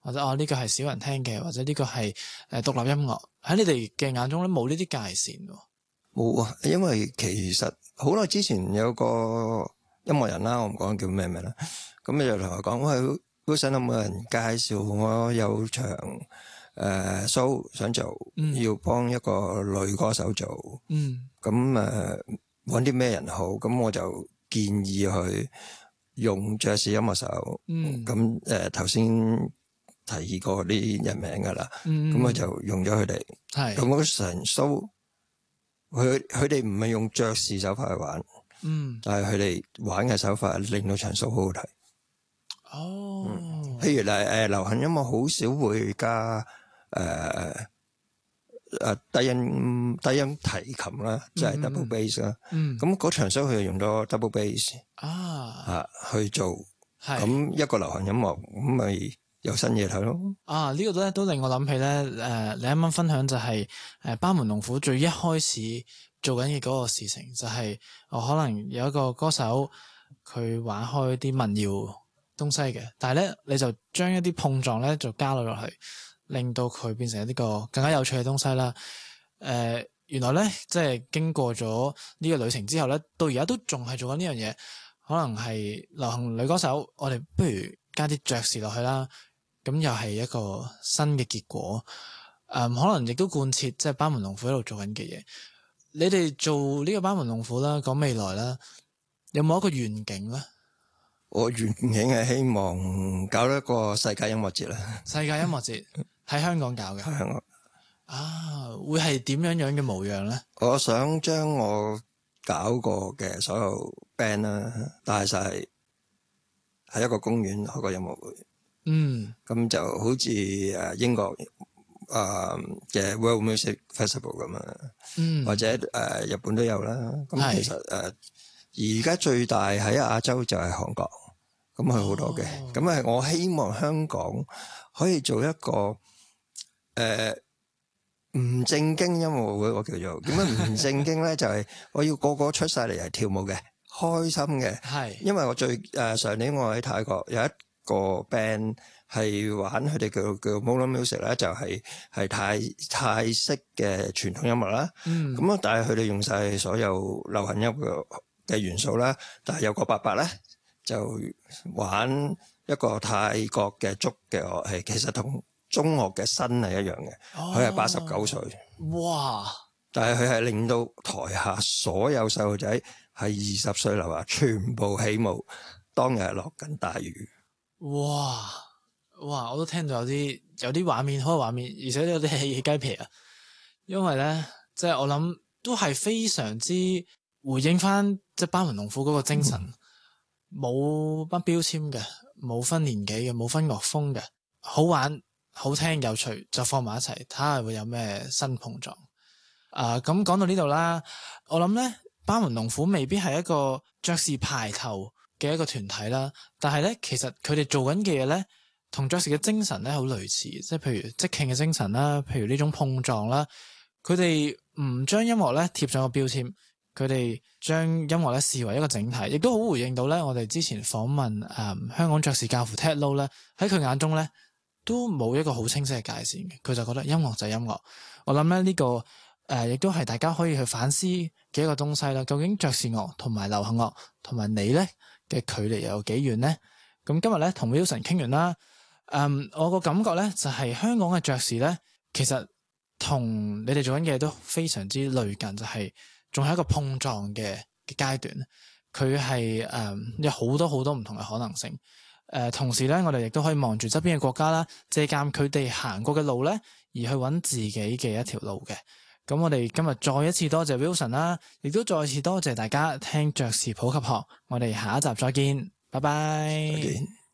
或者呢個係少人聽嘅，或者呢個係獨立音樂，喺你哋嘅眼中咧冇呢啲界線喎。 冇啊，因為其實好耐之前有個音樂人啦，我唔講叫咩名啦，咁你就同我講，喂，Wilson有冇人介紹我有場show 想做，要幫一個女歌手做，咁揾啲咩人好？咁我就建議佢用爵士音樂手，咁頭先提議過啲人名噶啦，咁我就用咗佢哋，咁嗰成 show，佢哋唔係用爵士手法去玩，但係佢哋玩嘅手法令到場 show 好好睇。譬如流行音樂好少會加低音提琴啦，即係 double bass 啦。咁嗰場 show 佢就用咗 double bass 去做，咁一個流行音樂咁咪有新嘢睇咯。 呢個都令我諗起咧，你啱啱分享就係班門弄斧最一開始做緊嘅嗰個事情，就係可能有一個歌手佢玩開啲民謠東西嘅，但係咧你就將一啲碰撞咧就加落去，令到佢變成呢個更加有趣嘅東西啦。原來咧即係經過咗呢個旅程之後咧，到而家都仲係做緊呢樣嘢。可能係流行女歌手，我哋不如加啲爵士落去啦，咁又係一個新嘅結果。可能亦都貫徹即係班門弄斧喺度做緊嘅嘢。你哋做呢個班門弄斧啦，講未來啦，有冇一個願景咧？ 我願景係希望搞一個世界音樂節啦。 世界音樂節喺香港搞嘅。 喺香港。 會係點樣嘅模樣咧？ 我想將我搞過嘅所有 band 啦，帶晒喺一個公園開個音樂會。咁就好似英國嘅 World Music Festival 咁啊。或者日本都有啦。咁其實而家最大喺亞洲就係韓國，咁係好多嘅。咁我希望香港可以做一個唔正經音樂會，我叫做點解唔正經咧？就係我要個個出晒嚟係跳舞嘅，開心嘅。因為我上年我喺泰國有一個 band 係玩佢哋叫 Modern Music 咧，就係泰式嘅傳統音樂啦。咁但係佢哋用晒所有流行音樂嘅元素啦，但係有個伯伯咧就玩一個泰國嘅竹嘅樂器，其實同中樂嘅身係一樣嘅，佢係89歲。 哇！ 但係佢係令到台下所有細路仔係20歲樓下全部起舞，當日落緊大雨。 哇！我都聽到有啲畫面，好有畫面，而且有啲起雞皮啊！因為咧，即係我諗都係非常之回應翻即係班門弄斧嗰個精神，冇乜標籤嘅，冇分年紀嘅，冇分樂風嘅，好玩。好聽有趣就放埋一齊，睇下會有咩新碰撞。咁講到呢度啦，我諗咧班門弄斧未必係一個爵士排頭嘅一個團體啦，但係咧其實佢哋做緊嘅嘢咧，同爵士嘅精神咧好類似，即係譬如即興嘅精神啦，譬如呢種碰撞啦，佢哋唔將音樂咧貼上個標籤，佢哋將音樂咧視為一個整體，亦都好回應到咧我哋之前訪問香港爵士教父 Ted Lo 咧，喺佢眼中咧，都冇一個好清晰嘅界線嘅，佢就覺得音樂就係音樂。我諗咧呢個亦都係大家可以去反思嘅一個東西啦。究竟爵士樂同埋流行樂同埋你咧嘅距離又有幾遠呢？咁今日咧同 Wilson 傾完啦，我個感覺咧就係香港嘅爵士咧，其實同你哋做緊嘅嘢都非常之類近，就係仲係一個碰撞嘅階段。佢係有好多好多唔同嘅可能性。同時咧，我哋亦都可以望住側邊嘅國家啦，借鑒佢哋行過嘅路咧，而去揾自己嘅一條路嘅。咁我哋今日再一次多謝 Wilson 啦，亦都再次多謝大家聽爵士普及學。我哋下一集再見，拜拜。 再見。